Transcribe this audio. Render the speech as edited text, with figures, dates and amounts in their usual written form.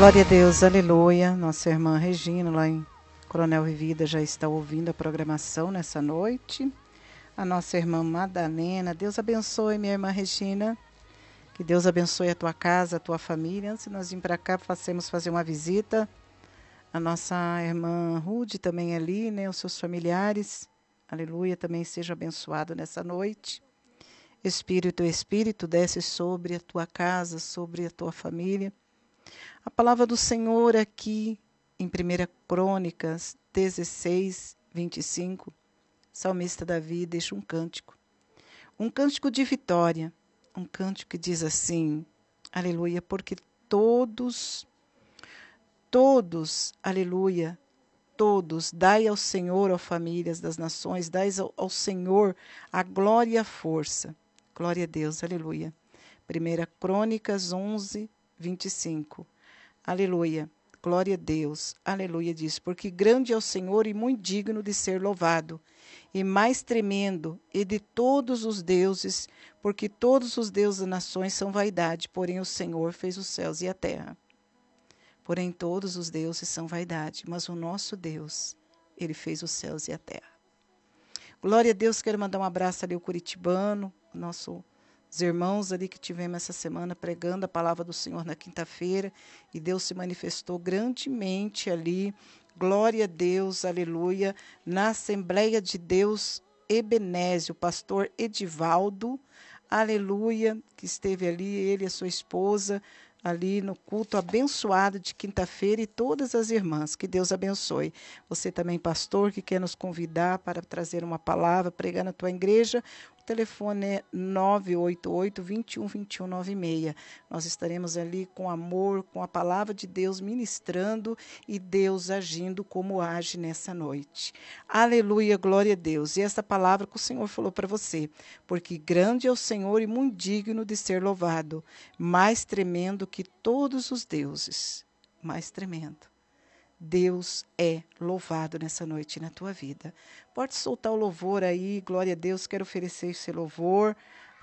Glória a Deus, aleluia. Nossa irmã Regina, lá em Coronel Vivida, já está ouvindo a programação nessa noite. A nossa irmã Madalena, Deus abençoe, minha irmã Regina. Que Deus abençoe a tua casa, a tua família. Antes de nós vir para cá, passemos fazer uma visita. A nossa irmã Rude também ali, né? Os seus familiares. Aleluia, também seja abençoado nessa noite. Espírito, desce sobre a tua casa, sobre a tua família. A palavra do Senhor aqui em 1 Crônicas 16, 25, salmista Davi deixa um cântico de vitória, um cântico que diz assim, aleluia, porque todos, aleluia, todos, dai ao Senhor, ó famílias das nações, dai ao Senhor a glória e a força. Glória a Deus, aleluia. 1 Crônicas 11, 25. Aleluia, glória a Deus, aleluia, diz, porque grande é o Senhor e muito digno de ser louvado, e mais tremendo e de todos os deuses, porque todos os deuses das nações são vaidade, porém o Senhor fez os céus e a terra. Porém todos os deuses são vaidade, mas o nosso Deus, Ele fez os céus e a terra. Glória a Deus, quero mandar um abraço ali ao Curitibano, os irmãos ali que tivemos essa semana pregando a palavra do Senhor na quinta-feira, e Deus se manifestou grandemente ali, glória a Deus, aleluia, na Assembleia de Deus Ebenésio, o pastor Edivaldo, aleluia, que esteve ali, ele e a sua esposa, ali no culto abençoado de quinta-feira, e todas as irmãs, que Deus abençoe. Você também, pastor, que quer nos convidar para trazer uma palavra, pregar na tua igreja, o telefone é 988-21-2196. Nós estaremos ali com amor, com a palavra de Deus ministrando e Deus agindo como age nessa noite. Aleluia, glória a Deus. E essa palavra que o Senhor falou para você, porque grande é o Senhor e muito digno de ser louvado, mais tremendo que todos os deuses, mais tremendo. Deus é louvado nessa noite na tua vida. Pode soltar o louvor aí, glória a Deus, quero oferecer esse louvor.